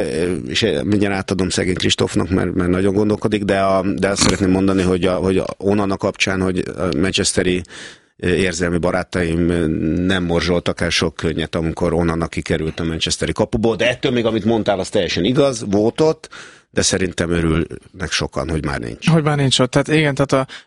és mindjárt átadom szegény Kristófnak, mert nagyon gondolkodik, de azt szeretném mondani, hogy onnan a kapcsán, hogy a manchesteri érzelmi barátaim nem morzsoltak el sok könnyet, amikor onnan kikerült a manchesteri kapuból, de ettől még, amit mondtál, az teljesen igaz, volt ott, de szerintem örülnek sokan, hogy már nincs. Hogy már nincs ott. Tehát igen, tehát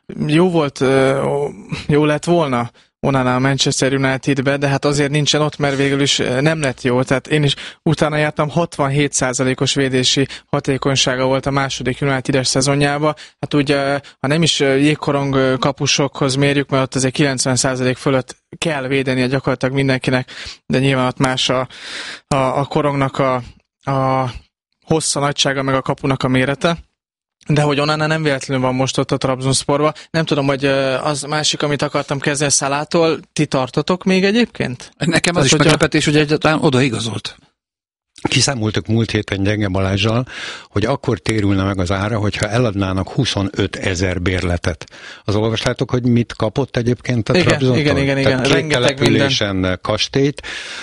jó lett volna Onana a Manchester Unitedbe, de hát azért nincsen ott, mert végül is nem lett jó. Tehát én is utána jártam, 67%-os védési hatékonysága volt a második United-es szezonjában. Hát ugye, ha nem is jégkorong kapusokhoz mérjük, mert ott azért 90% fölött kell védenie gyakorlatilag mindenkinek, de nyilván ott más a korongnak a hossza, nagysága, meg a kapunak a mérete. De hogy Onana nem véletlenül van most ott a Trabzonsporban. Nem tudom, hogy az másik, amit akartam kezdeni Salától, ti tartotok még egyébként? Nekem az is meglepetés, hogy egyáltalán oda igazolt. Kiszámoltak múlt héten Gyenge Balázsral, hogy akkor térülne meg az ára, hogyha eladnának 25 000 bérletet. Az olvastátok, hogy mit kapott egyébként a Trabzontól? Igen. Tehát két településen kastélyt.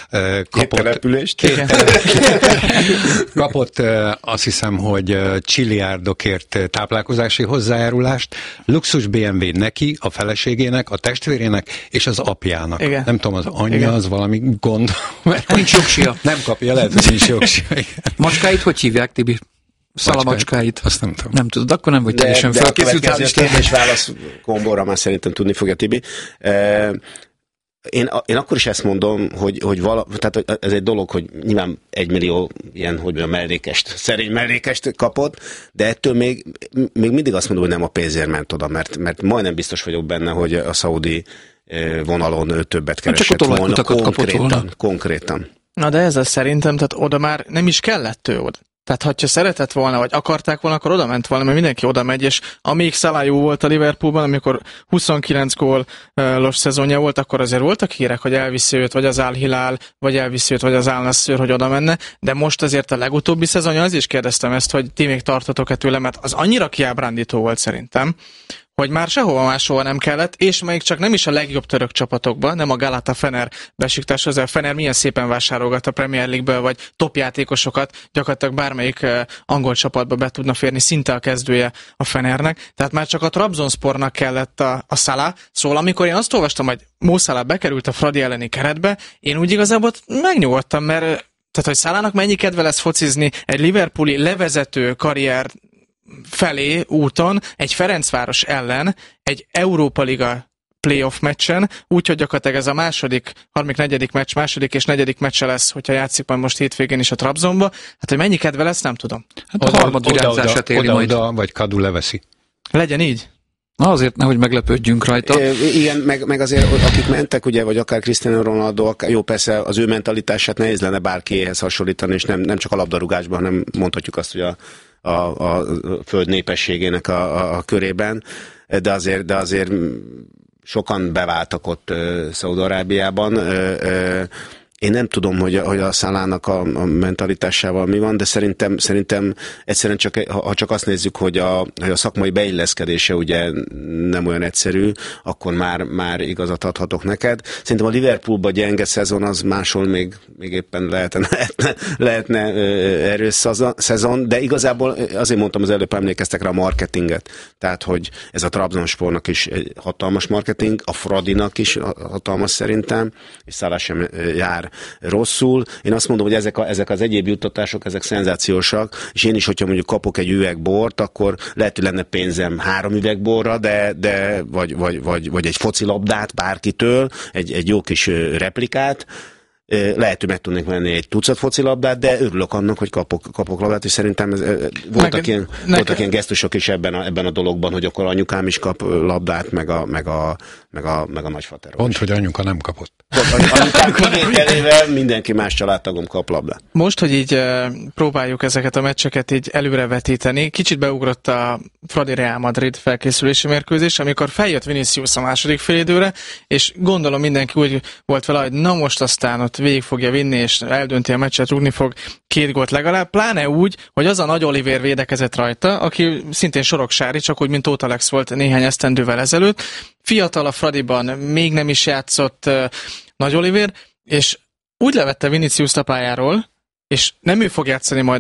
Kapott azt hiszem, hogy csilliárdokért táplálkozási hozzájárulást, luxus BMW neki, a feleségének, a testvérének és az apjának. Igen. Nem tudom, az anyja az valami gond. Nincs jogsia. Nem kapja, lehet, hogy nincs jogsia. Macskáit hogy hívják, Tibi? Szalamacskáit. Azt nem tudom. Nem tudod, akkor nem vagy teljesen felkészült. De a következő kérdés-válasz kombóra már szerintem tudni fogja Tibi. Én akkor is ezt mondom, hogy tehát ez egy dolog, hogy nyilván 1 millió ilyen, szerény mellékest kapott, de ettől még mindig azt mondom, hogy nem a pénzért ment oda, mert majdnem biztos vagyok benne, hogy a szaudi vonalon ő többet keresett volna. Konkrétan. Na de ez szerintem, tehát oda már nem is kellett ő oda. Tehát ha szeretett volna, vagy akarták volna, akkor oda ment volna, mert mindenki oda megy, és amíg Salah jó volt a Liverpoolban, amikor 29 gólos szezonja volt, akkor azért voltak hírek, hogy elviszi őt, vagy az Al Hilal, vagy elviszi őt, vagy az Al Nassr, hogy oda menne, de most azért a legutóbbi szezonja, az is kérdeztem ezt, hogy ti még tartotok-e tőle, mert az annyira kiábrándító volt szerintem, hogy már sehova máshova nem kellett, és még csak nem is a legjobb török csapatokban, nem a Galata Fener Besiktas, az a Fener milyen szépen vásárolgat a Premier League-ből, vagy topjátékosokat, gyakorlatilag bármelyik angol csapatba be tudna férni, szinte a kezdője a Fenernek, tehát már csak a Trabzonspornak kellett a Salah, szóval amikor én azt olvastam, hogy Mo Salah bekerült a Fradi elleni keretbe, én úgy igazából megnyugodtam, mert tehát, hogy Salahnak mennyi kedve lesz focizni egy liverpooli levezető karrier felé úton egy Ferencváros ellen egy Európa Liga playoff meccsen, úgyhogy gyakorlatilag ez a második és negyedik meccse lesz, hogyha játszik majd most hétvégén is a Trabzonba. Hát, hogy mennyi kedve lesz, nem tudom. Hát a harmadvirágzását éri majd. Oda, vagy Kadu leveszi. Legyen így. Na azért nehogy meglepődjünk rajta. Igen, meg azért, akik mentek, ugye, vagy akár Cristiano Ronaldo, jó, persze az ő mentalitását nehéz lenne bárkiéhez hasonlítani, és nem csak a labdarúgásban, hanem mondhatjuk azt, hogy a föld népességének a körében, de azért sokan beváltak ott Szaúd-Arábiában. Én nem tudom, hogy a Salahnak a mentalitásával mi van, de szerintem egyszerűen ha csak azt nézzük, hogy a szakmai beilleszkedése ugye nem olyan egyszerű, akkor már igazat adhatok neked. Szerintem a Liverpoolban gyenge szezon az máshol még éppen lehetne erős szezon, de igazából azért mondtam az előbb, emlékeztek rá a marketinget. Tehát, hogy ez a Trabzonspornak is egy hatalmas marketing, a Fradinak is hatalmas szerintem, és Salah sem jár rosszul. Én azt mondom, hogy ezek az egyéb juttatások, ezek szenzációsak, és én is, hogyha mondjuk kapok egy üveg bort, akkor lehet, hogy lenne pénzem 3 üveg borra, de vagy egy focilabdát bárkitől, egy jó kis replikát, lehet, hogy meg tudnék venni egy tucat focilabdát, de örülök annak, hogy kapok labdát, és szerintem voltak ilyen gesztusok is ebben a dologban, hogy akkor anyukám is kap labdát, meg a nagyfater. Pont, hogy anyuka nem kapott. Anyukám kivételével mindenki más családtagom kap labdát. Most, hogy így próbáljuk ezeket a meccseket így előrevetíteni, kicsit beugrott a Fradi Real Madrid felkészülési mérkőzés, amikor feljött Vinicius a második félidőre, és gondolom mindenki úgy volt vele, hogy na most aztán ott végig fogja vinni, és eldönti a meccset, rúgni fog 2 gólt legalább, pláne úgy, hogy az a Nagy Olivér védekezett rajta, aki szintén soroksári, csak úgy, mint Tóth Alex volt néhány esztendővel ezelőtt. Fiatal a Fradiban, még nem is játszott Nagy Olivér, és úgy levette Vinicius a pályáról, és nem ő fog játszani majd